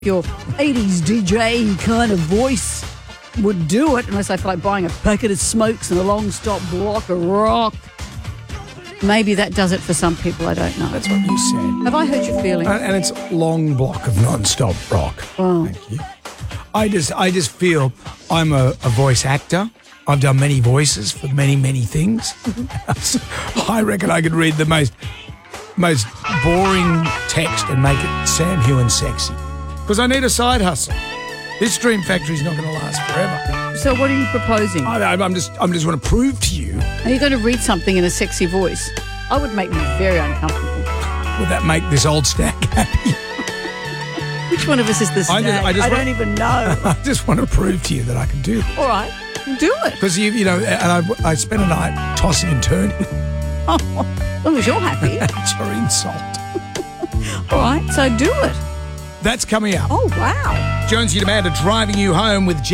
your 80s DJ kind of voice would do it, unless I feel like buying a packet of smokes and a long stop block of rock. Maybe that does it for some people, I don't know. That's what you said. Have I hurt your feelings? And it's long block of non-stop rock. Oh. Thank you. I just feel I'm a voice actor. I've done many voices for many, many things. I reckon I could read the most boring text and make it Sam Hewen sexy. Because I need a side hustle. This Dream Factory's not going to last forever. So what are you proposing? I'm just want to prove to you. Are you going to read something in a sexy voice? I would make me very uncomfortable. Would that make this old stack happy? Which one of us is the snag? I don't even know. I just want to prove to you that I can do this. All right, do it. Because and I spent a night tossing and turning. Oh, as long as you're happy. That's your insult. All right, so do it. That's coming up. Oh, wow. Jonesy and Amanda driving you home with